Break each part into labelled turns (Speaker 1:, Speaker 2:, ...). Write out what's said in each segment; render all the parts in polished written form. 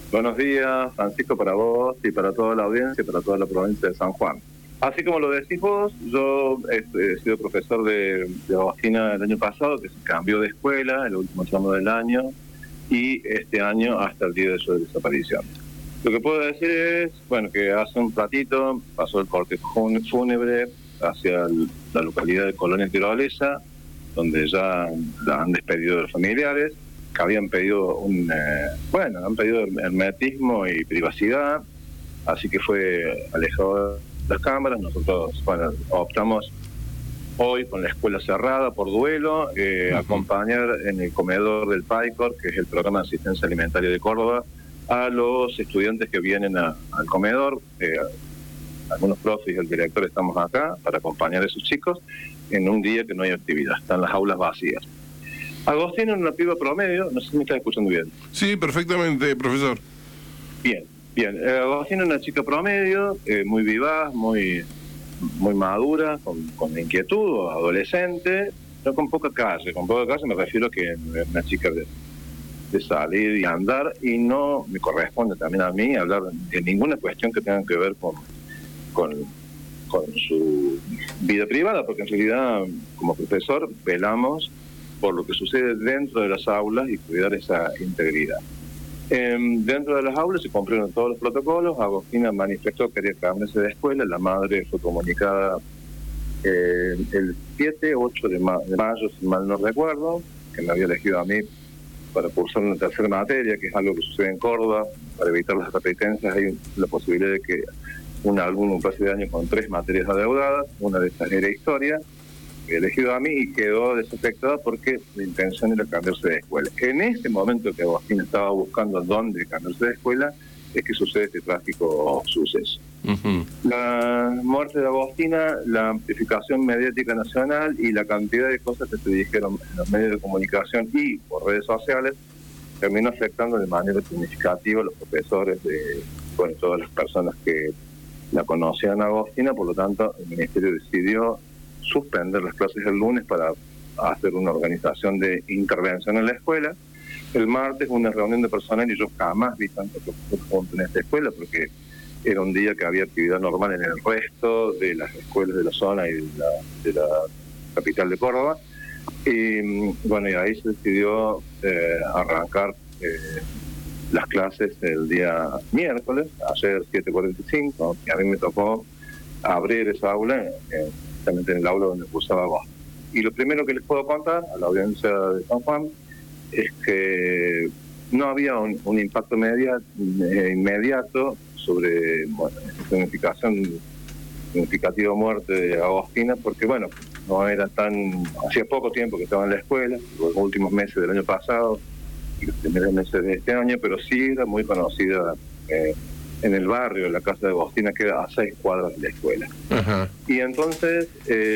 Speaker 1: Buenos días, Francisco, para vos y para toda la audiencia y para toda la provincia de San Juan. Así como lo decís vos, yo he sido profesor de Agostina el año pasado, que se cambió de escuela, el último tramo del año, y este año hasta el día de su desaparición. Lo que puedo decir es, bueno, que hace un ratito pasó el cortejo fúnebre hacia la localidad de Colonia Tirolesa, donde ya la han despedido de los familiares, que habían pedido han pedido hermetismo y privacidad, así que fue alejado de las cámaras. Nosotros, optamos hoy con la escuela cerrada por duelo, acompañar en el comedor del PAICOR, que es el Programa de Asistencia Alimentaria de Córdoba, a los estudiantes que vienen al comedor. Algunos profes y el director estamos acá para acompañar a esos chicos en un día que no hay actividad, están las aulas vacías. Agostina es una piba promedio, no sé si me estás escuchando bien.
Speaker 2: Sí, perfectamente, profesor.
Speaker 1: Bien. Agostina es una chica promedio, muy vivaz, muy madura, con inquietud, adolescente, pero con poca calle. Con poca calle me refiero a que es una chica de salir y andar, y no me corresponde también a mí hablar de ninguna cuestión que tenga que ver con su vida privada, porque en realidad como profesor velamos por lo que sucede dentro de las aulas y cuidar esa integridad. Dentro de las aulas se cumplieron todos los protocolos. Agostina manifestó que quería cambiarse de escuela. La madre fue comunicada el 8 de mayo, si mal no recuerdo, que me había elegido a mí para cursar una tercera materia, que es algo que sucede en Córdoba. Para evitar las repitencias hay la posibilidad de que un alumno pase de año con 3 materias adeudadas. Una de estas era historia. Elegido a mí y quedó desafectada porque la intención era cambiarse de escuela. En ese momento que Agostina estaba buscando dónde cambiarse de escuela, es que sucede este trágico suceso. La muerte de Agostina, la amplificación mediática nacional y la cantidad de cosas que se dijeron en los medios de comunicación y por redes sociales terminó afectando de manera significativa a los profesores de todas las personas que la conocían a Agostina. Por lo tanto, el Ministerio decidió suspender las clases el lunes para hacer una organización de intervención en la escuela. El martes una reunión de personal, y yo jamás vi tanto juntos en esta escuela, porque era un día que había actividad normal en el resto de las escuelas de la zona y de la capital de Córdoba. Y y ahí se decidió arrancar las clases el día miércoles, ayer 7:45, y a mí me tocó abrir esa aula en el aula donde cursaba Agostina. Y lo primero que les puedo contar a la audiencia de San Juan es que no había un impacto inmediato sobre significativa muerte de Agostina, porque no era hacía poco tiempo que estaba en la escuela, los últimos meses del año pasado y los primeros meses de este año, pero sí era muy conocida en el barrio. La casa de Agostina queda a 6 cuadras de la escuela.
Speaker 2: Ajá.
Speaker 1: Y entonces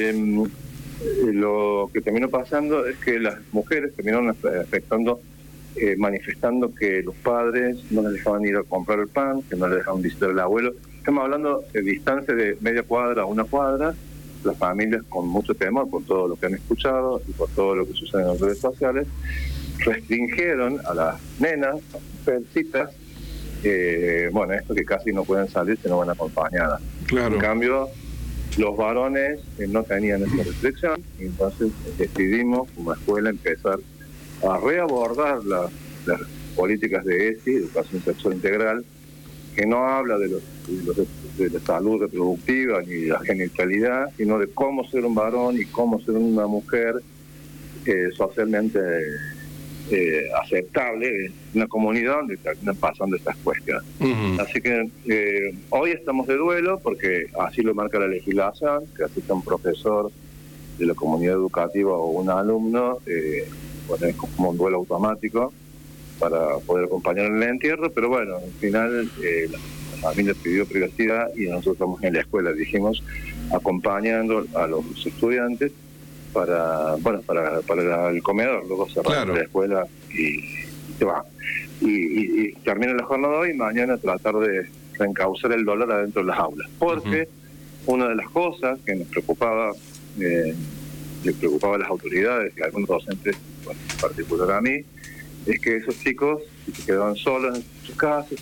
Speaker 1: lo que terminó pasando es que las mujeres terminaron manifestando que los padres no les dejaban ir a comprar el pan, que no les dejaban visitar al abuelo. Estamos hablando de distancia de media cuadra a una cuadra. Las familias, con mucho temor por todo lo que han escuchado y por todo lo que sucede en las redes sociales, restringieron a las nenas, a las mujercitas, esto que casi no pueden salir si no van acompañadas.
Speaker 2: Claro.
Speaker 1: En cambio, los varones no tenían esa restricción, y entonces decidimos como escuela empezar a reabordar las políticas de ESI, Educación Sexual Integral, que no habla de la salud reproductiva ni de la genitalidad, sino de cómo ser un varón y cómo ser una mujer socialmente aceptable en una comunidad donde terminan pasando estas cuestiones. Así que hoy estamos de duelo porque así lo marca la legislación, que asista un profesor de la comunidad educativa o un alumno, es como un duelo automático para poder acompañar en el entierro. Pero al final la familia pidió privacidad y nosotros estamos en la escuela, dijimos, acompañando a los estudiantes para el comedor. Luego cerramos la escuela y se va. Y termina la jornada hoy, y mañana tratar de reencauzar el dolor adentro de las aulas. Porque una de las cosas que nos preocupaba, le preocupaba a las autoridades y a algunos docentes, en particular a mí, es que esos chicos, si se quedaban solos en sus casas,